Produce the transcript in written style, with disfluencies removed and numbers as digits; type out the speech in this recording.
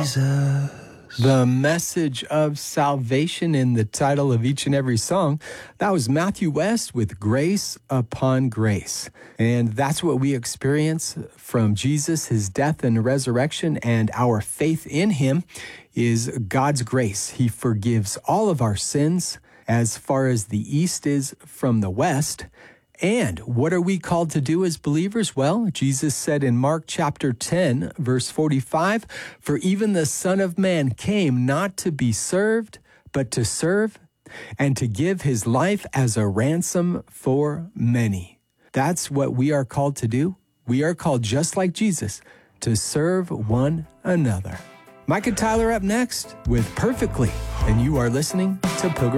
Jesus. The message of salvation in the title of each and every song. That was Matthew West with Grace Upon Grace. And that's what we experience from Jesus, his death and resurrection, and our faith in him is God's grace. He forgives all of our sins as far as the east is from the west. And what are we called to do as believers? Well, Jesus said in Mark chapter 10, verse 45, "For even the Son of Man came not to be served, but to serve, and to give his life as a ransom for many." That's what we are called to do. We are called, just like Jesus, to serve one another. Mike and Tyler up next with Perfectly, and you are listening to Pilgrim